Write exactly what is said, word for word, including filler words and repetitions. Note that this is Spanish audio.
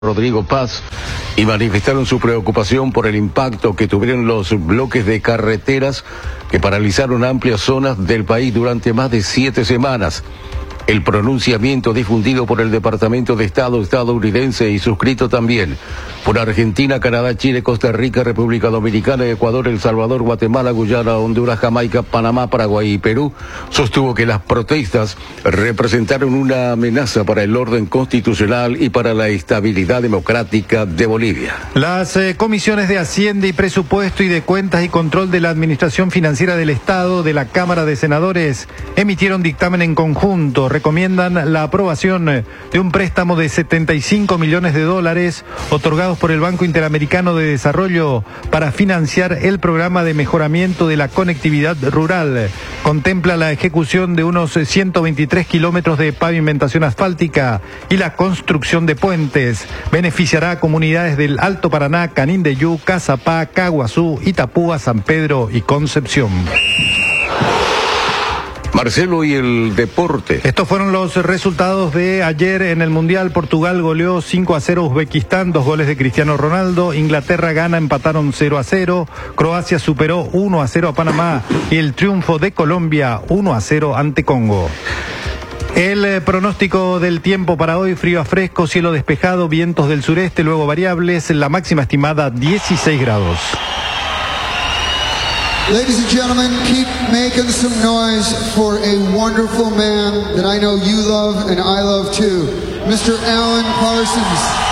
Rodrigo Paz y manifestaron su preocupación por el impacto que tuvieron los bloques de carreteras que paralizaron amplias zonas del país durante más de siete semanas. El pronunciamiento difundido por el Departamento de Estado estadounidense y suscrito también por Argentina, Canadá, Chile, Costa Rica, República Dominicana, Ecuador, El Salvador, Guatemala, Guyana, Honduras, Jamaica, Panamá, Paraguay y Perú, sostuvo que las protestas representaron una amenaza para el orden constitucional y para la estabilidad democrática de Bolivia. Las eh, comisiones de Hacienda y Presupuesto y de Cuentas y Control de la Administración Financiera del Estado de la Cámara de Senadores emitieron dictamen en conjunto. Recomiendan la aprobación de un préstamo de setenta y cinco millones de dólares otorgados por el Banco Interamericano de Desarrollo para financiar el programa de mejoramiento de la conectividad rural. Contempla la ejecución de unos ciento veintitrés kilómetros de pavimentación asfáltica y la construcción de puentes. Beneficiará a comunidades del Alto Paraná, Canindeyú, Cazapá, Caguazú, Itapúa, San Pedro y Concepción. Marcelo, y el deporte. Estos fueron los resultados de ayer en el Mundial. Portugal goleó cinco a cero a Uzbekistán, dos goles de Cristiano Ronaldo. Inglaterra gana, empataron cero a cero. Croacia superó uno a cero a Panamá y el triunfo de Colombia uno a cero ante Congo. El eh, pronóstico del tiempo para hoy: frío a fresco, cielo despejado, vientos del sureste, luego variables, la máxima estimada dieciséis grados. Ladies and gentlemen, keep making some noise for a wonderful man that I know you love and I love too, Mister Alan Parsons.